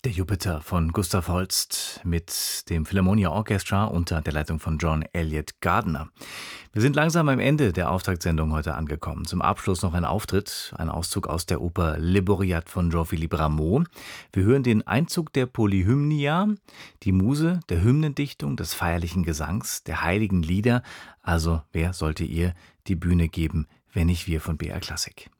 Der Jupiter von Gustav Holst mit dem Philharmonia Orchestra unter der Leitung von John Elliott Gardiner. Wir sind langsam am Ende der Auftaktsendung heute angekommen. Zum Abschluss noch ein Auftritt, ein Auszug aus der Oper Le Boreat von Jean-Philippe Rameau. Wir hören den Einzug der Polyhymnia, die Muse der Hymnendichtung, des feierlichen Gesangs, der heiligen Lieder. Also wer sollte ihr die Bühne geben, wenn nicht wir von BR Klassik?